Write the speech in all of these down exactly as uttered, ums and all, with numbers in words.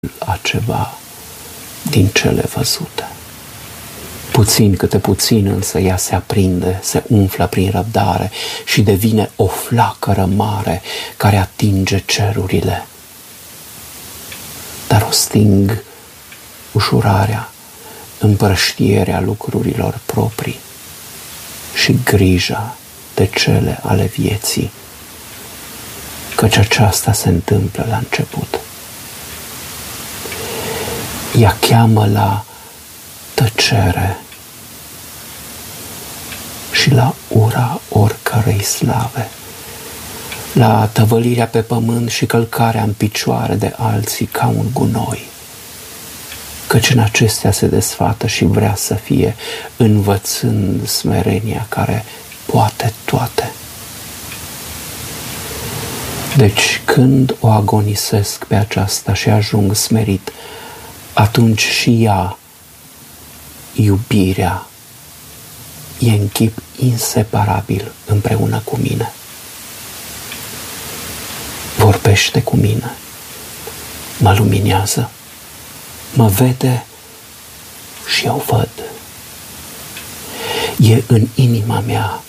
a ceva din cele văzute. Puțin câte puțin însă ea se aprinde, se umflă prin răbdare și devine o flacără mare care atinge cerurile. Dar o sting ușurarea, împrăștierea lucrurilor proprii și grija de cele ale vieții, căci aceasta se întâmplă la început. Ea cheamă la tăcere și la ura oricărei slave, la tăvălirea pe pământ și călcarea în picioare de alții ca un gunoi, căci în acestea se desfată și vrea să fie, învățând smerenia care poate toate. Deci când o agonisesc pe aceasta și ajung smerit, atunci și ea, iubirea, e în chip inseparabil împreună cu mine. Vorbește cu mine, mă luminează, mă vede și eu văd. E în inima mea,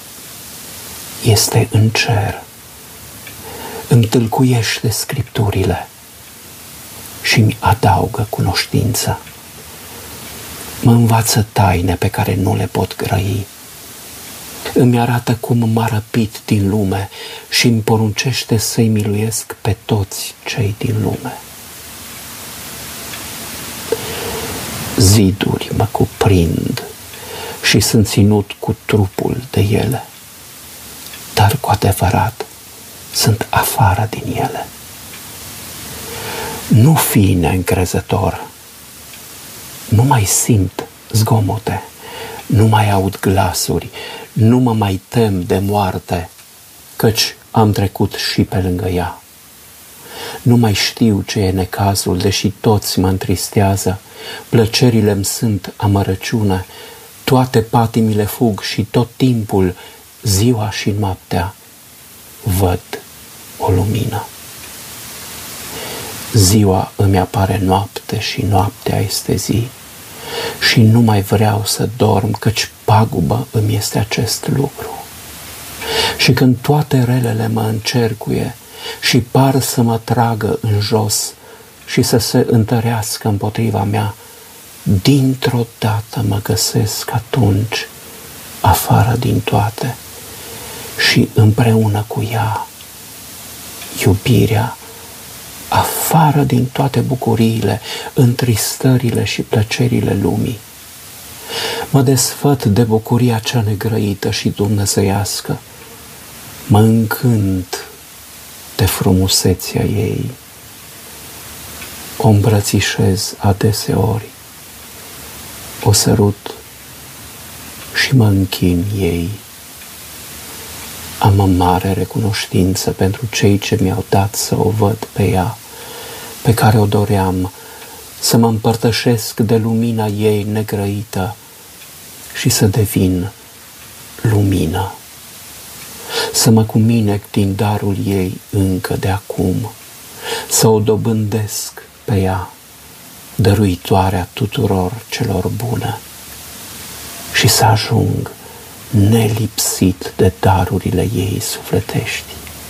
este în cer, îmi tâlcuiește scripturile și mi adaugă cunoștință. Mă învață taine pe care nu le pot grăi. Îmi arată cum m-a răpit din lume și îmi poruncește să-i miluiesc pe toți cei din lume. Ziduri mă cuprind și sunt ținut cu trupul de ele, dar cu adevărat sunt afară din ele. Nu fi neîncrezător, nu mai simt zgomote, nu mai aud glasuri, nu mă mai tem de moarte, căci am trecut și pe lângă ea. Nu mai știu ce e necazul, deși toți mă întristează, plăcerile-mi sunt amărăciune, toate patimile fug și tot timpul, ziua și noaptea, văd o lumină. Ziua îmi apare noapte și noaptea este zi și nu mai vreau să dorm, căci pagubă îmi este acest lucru. Și când toate relele mă încercuie și par să mă tragă în jos și să se întărească împotriva mea, dintr-o dată mă găsesc atunci afară din toate și împreună cu ea iubirea, afară din toate bucuriile, întristările și plăcerile lumii. Mă desfăt de bucuria cea negrăită și dumnezeiască, mă încânt de frumusețea ei, o îmbrățișez adeseori, o sărut și mă închin ei. Am o mare recunoștință pentru cei ce mi-au dat să o văd pe ea, pe care o doream, să mă împărtășesc de lumina ei negrăită și să devin lumină, să mă cuminec din darul ei încă de acum, să o dobândesc pe ea, dăruitoarea tuturor celor bune, și să ajung nelipsit de darurile ei sufletești.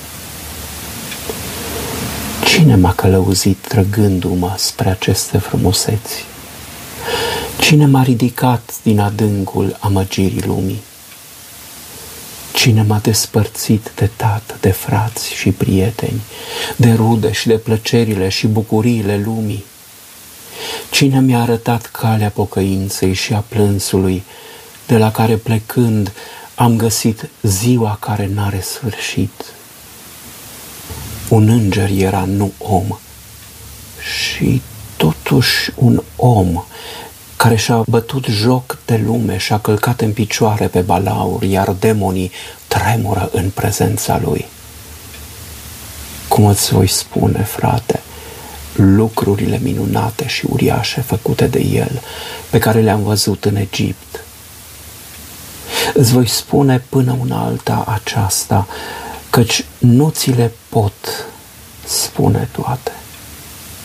Cine m-a călăuzit trăgându-mă spre aceste frumuseți? Cine m-a ridicat din adâncul amăgirii lumii? Cine m-a despărțit de tată, de frați și prieteni, de rude și de plăcerile și bucuriile lumii? Cine mi-a arătat calea pocăinței și a plânsului, de la care plecând am găsit ziua care n-are sfârșit? Un înger era, nu om, și totuși un om care și-a bătut joc de lume și-a călcat în picioare pe balaur, iar demonii tremură în prezența lui. Cum îți voi spune, frate, lucrurile minunate și uriașe făcute de el, pe care le-am văzut în Egipt? Îți voi spune până una alta aceasta, căci nu ți le pot spune toate.